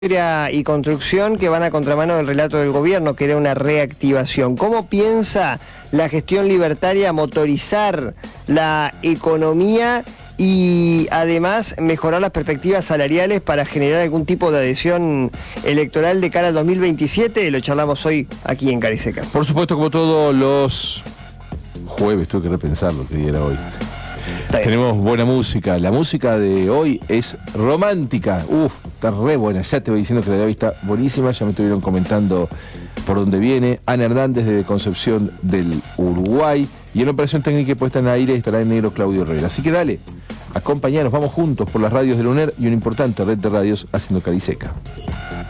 y construcción que van a contramano del relato del gobierno, que era una reactivación. ¿Cómo piensa la gestión libertaria motorizar la economía y además mejorar las perspectivas salariales para generar algún tipo de adhesión electoral de cara al 2027? Lo charlamos hoy aquí en Cariseca. Por supuesto, como todos los jueves, tuve que repensar lo que día era hoy. Tenemos buena música. La música de hoy es romántica. Está re buena. Ya te voy diciendo que la de hoy está buenísima. Ya me estuvieron comentando por dónde viene. Ana Hernández desde Concepción del Uruguay. Y en operación técnica puesta en aire estará el negro Claudio Rivera. Así que dale, acompañanos, vamos juntos por las radios del UNER y una importante red de radios haciendo Cariseca.